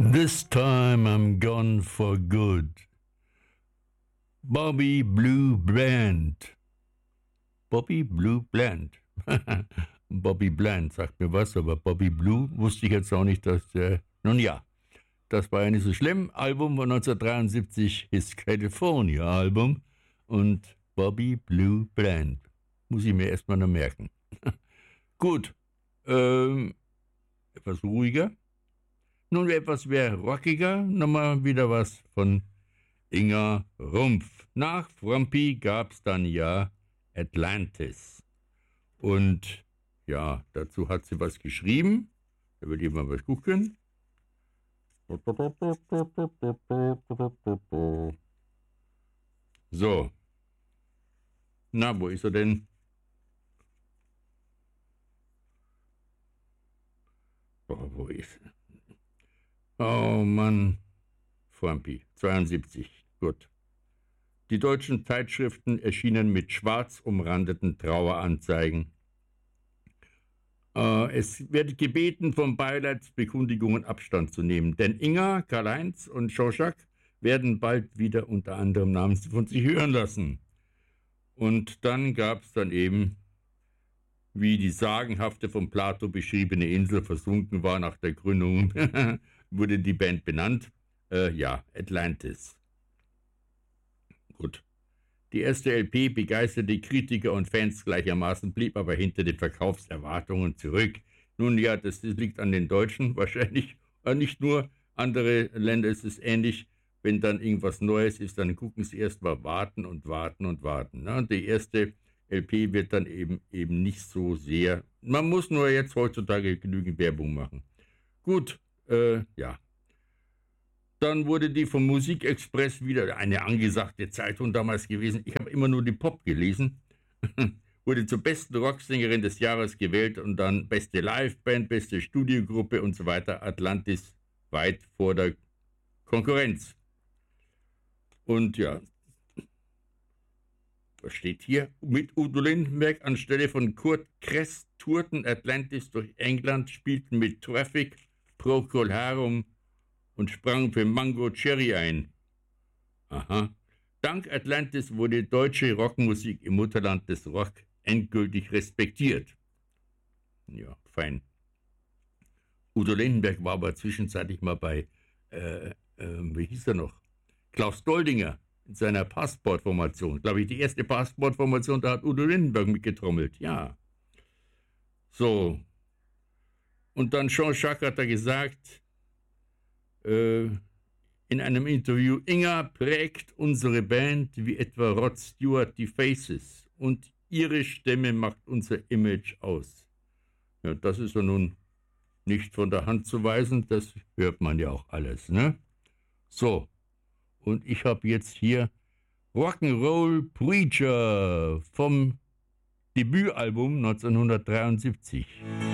This time I'm gone for good. Bobby Blue Bland. Bobby Blue Bland. Bobby Bland sagt mir was, aber Bobby Blue wusste ich jetzt auch nicht, dass der... Nun ja, das war ja nicht so schlimm. Album von 1973 ist California Album und Bobby Blue Bland. Muss ich mir erstmal noch merken. Gut, etwas ruhiger. Nun etwas mehr rockiger, nochmal wieder was von Inga Rumpf. Nach Frumpy gab's dann ja Atlantis. Und ja, dazu hat sie was geschrieben. Da will ich mal was gucken. So. Na, wo ist er denn? Wo ist er? Oh Mann, Frumpy, 72, gut. Die deutschen Zeitschriften erschienen mit schwarz umrandeten Traueranzeigen. Es wird gebeten, von Beileidsbekundigungen Abstand zu nehmen, denn Inga, Karl-Heinz und Schoschak werden bald wieder unter anderem Namens von sich hören lassen. Und dann gab es dann eben, wie die sagenhafte von Plato beschriebene Insel versunken war nach der Gründung, wurde die Band benannt. Atlantis. Gut. Die erste LP begeisterte Kritiker und Fans gleichermaßen, blieb aber hinter den Verkaufserwartungen zurück. Nun ja, das liegt an den Deutschen wahrscheinlich. Nicht nur, andere Länder ist es ähnlich. Wenn dann irgendwas Neues ist, dann gucken sie erst mal warten und warten und warten. Ne? Die erste LP wird dann eben nicht so sehr... Man muss nur jetzt heutzutage genügend Werbung machen. Gut, ja. Dann wurde die vom Musikexpress wieder eine angesagte Zeitung damals gewesen. Ich habe immer nur die Pop gelesen. Wurde zur besten Rocksängerin des Jahres gewählt und dann beste Liveband, beste Studiogruppe und so weiter. Atlantis weit vor der Konkurrenz. Und ja, was steht hier? Mit Udo Lindenberg anstelle von Kurt Kress tourten Atlantis durch England, spielten mit Traffic, Procol Harum und sprangen für Mango Cherry ein. Aha. Dank Atlantis wurde deutsche Rockmusik im Mutterland des Rock endgültig respektiert. Ja, fein. Udo Lindenberg war aber zwischenzeitlich mal bei, wie hieß er noch? Klaus Doldinger in seiner Passportformation. Glaube ich, die erste Passportformation, da hat Udo Lindenberg mitgetrommelt. Ja. So. Und dann Jean-Jacques hat er gesagt, in einem Interview, Inga prägt unsere Band wie etwa Rod Stewart die Faces und ihre Stimme macht unser Image aus. Ja, das ist ja nun nicht von der Hand zu weisen, das hört man ja auch alles, ne? So, und ich habe jetzt hier Rock'n'Roll Preacher vom Debütalbum 1973.